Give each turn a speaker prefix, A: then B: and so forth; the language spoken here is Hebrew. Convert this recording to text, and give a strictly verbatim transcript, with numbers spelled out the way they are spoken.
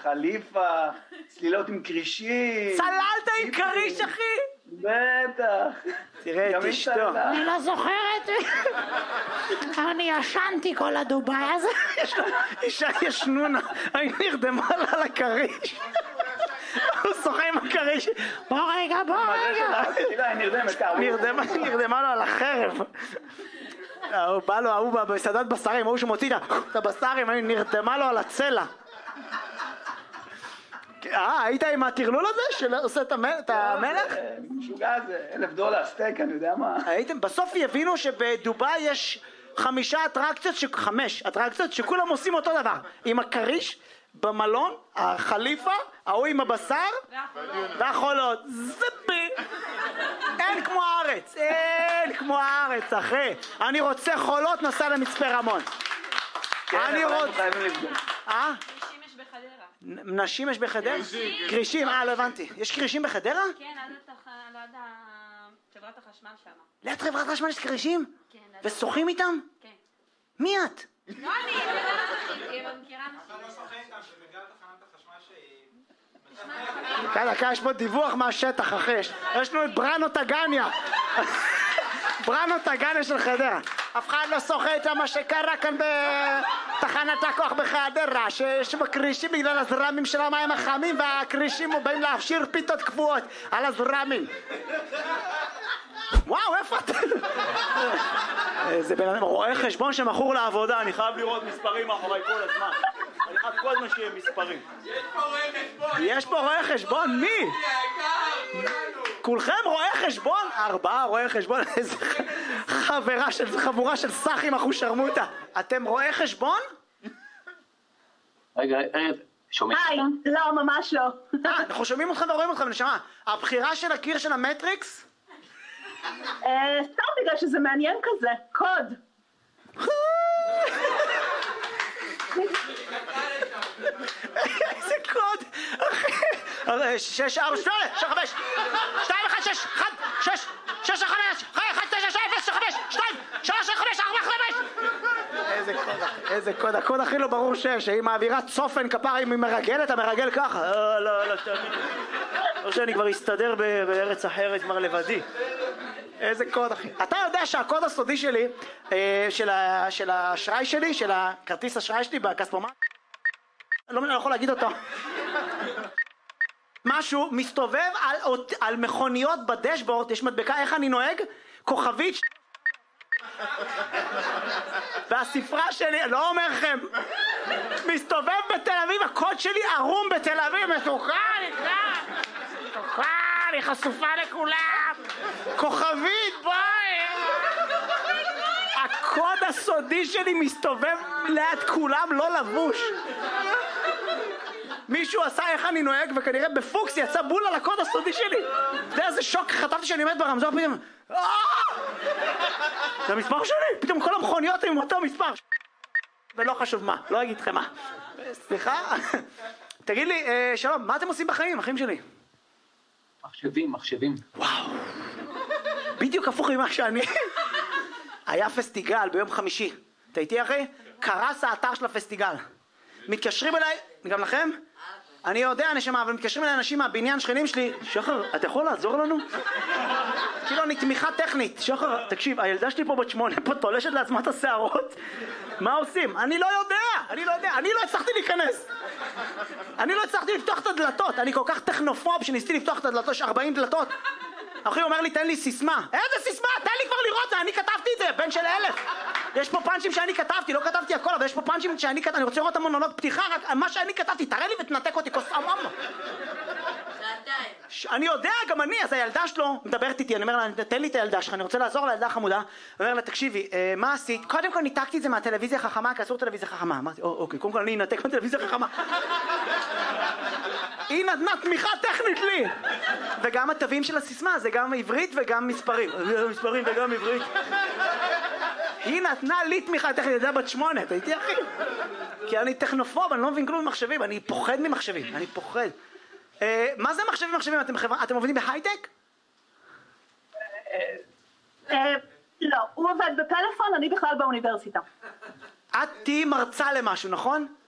A: חליפה, צלילות עם קרישים.
B: צללת עם קריש, אחי?
A: בטח.
B: תראה את אשתו.
C: אני לא זוכרת. אני ישנתי כל הדובאי הזה.
B: אישה ישנונה, היא נרדמה לה על הקריש. הוא שוחה עם הקריש.
C: בוא רגע, בוא רגע.
B: נרדמה לו על החרב. הוא בא לו, ההוא בסעדת בשרים, ההוא שמוציא את הבשרים, נרדמה לו על הצלע. אה, היית עם הטרלול הזה שעושה את המלך?
A: משוגע זה, אלף דולר סטייק, אני יודע מה.
B: הייתם, בסוף יבינו שבדובאי יש חמישה אטרקציות, חמש אטרקציות שכולם עושים אותו דבר. עם הקריש, במלון, החליפה, ההוא עם הבשר והחולות. זבי! אין כמו הארץ, אין כמו הארץ, אחי. אני רוצה חולות, נסע למצפה רמון. אני רוצה... אה? נשים יש בחדרה? קרישים, אה, לא הבנתי. יש קרישים בחדרה?
D: כן, עד חברת החשמל שם.
B: ליד חברת החשמל יש קרישים?
D: כן.
B: ושוחים איתם?
D: כן.
B: מי את?
D: לא אני, אני מכירה נשים.
E: אתה לא שוחה איתם, שבגלל תחנת החשמל שהיא...
B: כאן, כאן יש פה דיווח מהשטח, אחי. יש לנו את בראנו טגניה. בראנו טגניה של חדרה. אף אחד לא שוחה איתם מה שקרה כאן בתחנת הכוח בחדרה, שיש בקרישים בגלל הזרמים של המים החמים, והקרישים באים להפשיר פיתות קבועות על הזרמים. וואו, איפה אתה? זה בן אדם, רואה חשבון שמכור לעבודה, אני חייב לראות מספרים מאחורי כל הזמן. אני חייב כל הזמן שיהיה מספרים.
E: יש פה רואה חשבון!
B: יש פה רואה חשבון? מי? כולכם רואי חשבון? ארבעה רואי חשבון? איזה חברה של, חבורה של סחים אחושרמוטה. אתם רואי חשבון?
A: רגע, רגע, שומעים?
F: היי, לא, ממש לא.
B: אה, אנחנו שומעים אתכם ורואים אתכם, נשמה. הבחירה של הקיר של המטריקס?
F: סתם בגלל שזה מעניין כזה, קוד.
B: איזה קוד? אחי, שש, ארבע, שמונה, שש, חמש, שתיים, אחד, שש, אחד, שש, שש, חמש, אחד, תשע, שש, אפס, חמש, שתיים, שלוש, חמש, ארבע, חמש. איזה קוד, איזה קוד, הקוד הכי לא ברור שיש, שהיא מעבירה צופן כפרה, אם היא מרגלת, המרגל ככה. לא, לא, לא, לא שאני כבר אסתדר בארץ אחרת כבר לבדי. איזה קוד, אחי. אתה יודע שהקוד הסודי שלי, של האשראי שלי, של הכרטיס אשראי שלי בכספומט, לא יכול להגיד אותו. משהו מסתובב על, על מכוניות בדשבורד, יש מדבקה איך אני נוהג, כוכבית, והספרה שלי, לא אומר לכם, מסתובב בתל אביב, הקוד שלי ערום בתל אביב, מסוכן, מסוכן, היא חשופה לכולם, כוכבית, ביי. הקוד הסודי שלי מסתובב ליד כולם, לא לבוש. מישהו עשה איך אני נוהג, וכנראה בפוקס יצא בול על הקוד הסודי שלי. זה איזה שוק, חטפתי שאני עומד ברמזור, פתאום זה המספר שלי, פתאום כל המכוניות עם אותו מספר. ולא חשוב מה, לא אגיד לכם מה. סליחה? תגיד לי, שלום, מה אתם עושים בחיים, אחים שלי?
A: מחשבים, מחשבים.
B: וואו, בדיוק הפוך ממה שאני. היה פסטיגל ביום חמישי, אתה איתי אחי? קרס האתר של הפסטיגל. מתקשרים אליי, גם לכם? אני יודע נשמה, אבל מתקשרים אליי אנשים מהבניין, שכנים שלי. שחר, אתה יכול לעזור לנו? כאילו אני תמיכה טכנית. שחר, תקשיב, הילדה שלי פה בת שמונה, פה תולשת לעצמה את השערות. מה עושים? אני לא יודע, אני לא יודע, אני לא הצלחתי להיכנס. אני לא הצלחתי לפתוח את הדלתות, אני כל כך טכנופוב שניסיתי לפתוח את הדלתות, יש ארבעים דלתות. אחי אומר לי, תן לי סיסמה. איזה סיסמה? תן לי כבר לראות, אני כתבתי את זה, בן של אלף. יש פה פאנצ'ים שאני כתבתי, לא כתבתי הכל, אבל יש פה פאנצ'ים שאני כתבתי, אני רוצה לראות את המונולוג פתיחה, רק מה שאני כתבתי, תראה לי ותנתק אותי, כוס אממה. אני יודע, גם אני, אז הילדה שלו מדברת איתי, אני אומר לה, תן לי את הילדה שלך, אני רוצה לעזור לילדה החמודה. אני אומר לה, תקשיבי, מה עשית? קודם כל ניתקתי את זה מהטלוויזיה החכמה, כי אסור טלוויזיה חכמה. אמרתי, אוקיי, קודם כל אני אנתק מהטלוויזיה החכמה. היא נתנה תמיכה טכנית לי. וגם התווים של הסיסמה, זה גם עברית וגם מספרים. מספרים וגם עברית. היא נתנה לי תמיכה טכנית, זה בת שמונה, אתה איתי אחי? כי אני טכנופוב, אני לא מבין כלום ממחשבים, אני פוחד ממחשבים, אני פוחד. מה זה מחשבים מחשבים? אתם עובדים בהייטק?
F: לא, הוא עובד בפלאפון, אני בכלל באוניברסיטה.
B: את תהי מרצה למשהו, נכון?